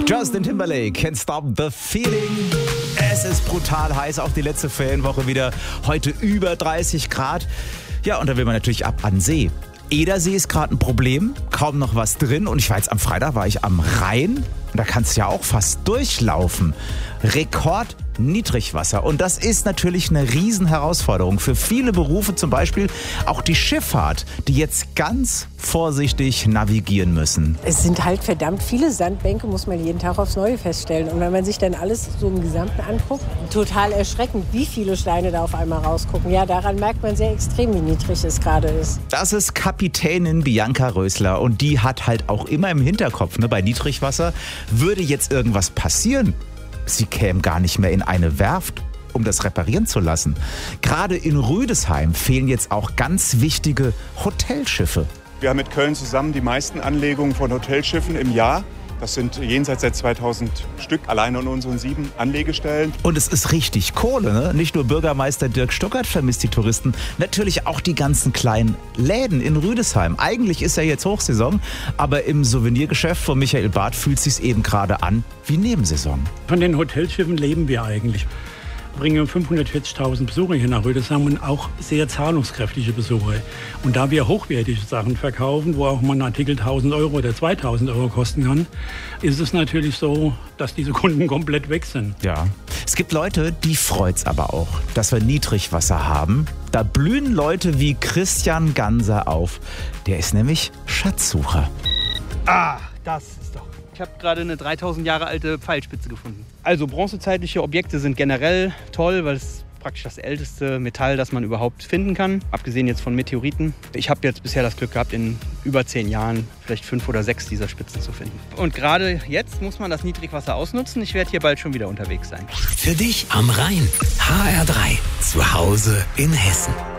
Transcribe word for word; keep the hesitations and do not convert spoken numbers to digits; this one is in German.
Justin Timberlake, Can't Stop the Feeling. Es ist brutal heiß, auch die letzte Ferienwoche wieder. Heute über dreißig Grad. Ja, und da will man natürlich ab an See. Edersee ist gerade ein Problem, kaum noch was drin. Und ich war jetzt am Freitag, war ich am Rhein. Und da kannst du ja auch fast durchlaufen. Rekord Niedrigwasser. Und das ist natürlich eine Riesenherausforderung für viele Berufe, zum Beispiel auch die Schifffahrt, die jetzt ganz vorsichtig navigieren müssen. Es sind halt verdammt viele Sandbänke, muss man jeden Tag aufs Neue feststellen. Und wenn man sich dann alles so im Gesamten anguckt, total erschreckend, wie viele Steine da auf einmal rausgucken. Ja, daran merkt man sehr extrem, wie niedrig es gerade ist. Das ist Kapitänin Bianca Rösler und die hat halt auch immer im Hinterkopf, ne, bei Niedrigwasser, würde jetzt irgendwas passieren, sie käme gar nicht mehr in eine Werft, um das reparieren zu lassen. Gerade in Rüdesheim fehlen jetzt auch ganz wichtige Hotelschiffe. Wir haben mit Köln zusammen die meisten Anlegungen von Hotelschiffen im Jahr. Das sind jenseits der zweitausend Stück, allein an unseren sieben Anlegestellen. Und es ist richtig Kohle, ne? Nicht nur Bürgermeister Dirk Stuckert vermisst die Touristen, natürlich auch die ganzen kleinen Läden in Rüdesheim. Eigentlich ist ja jetzt Hochsaison, aber im Souvenirgeschäft von Michael Barth fühlt es sich eben gerade an wie Nebensaison. Von den Hotelschiffen leben wir eigentlich. Wir bringen fünfhundertvierzigtausend Besucher hier nach Rüdesheim und auch sehr zahlungskräftige Besucher. Und da wir hochwertige Sachen verkaufen, wo auch mal ein Artikel tausend Euro oder zweitausend Euro kosten kann, ist es natürlich so, dass diese Kunden komplett weg sind. Ja, es gibt Leute, die freut's aber auch, dass wir Niedrigwasser haben. Da blühen Leute wie Christian Ganser auf. Der ist nämlich Schatzsucher. Ah, das ist doch... Ich habe gerade eine dreitausend Jahre alte Pfeilspitze gefunden. Also bronzezeitliche Objekte sind generell toll, weil es praktisch das älteste Metall, das man überhaupt finden kann. Abgesehen jetzt von Meteoriten. Ich habe jetzt bisher das Glück gehabt, in über zehn Jahren vielleicht fünf oder sechs dieser Spitzen zu finden. Und gerade jetzt muss man das Niedrigwasser ausnutzen. Ich werde hier bald schon wieder unterwegs sein. Für dich am Rhein. H R drei. Zu Hause in Hessen.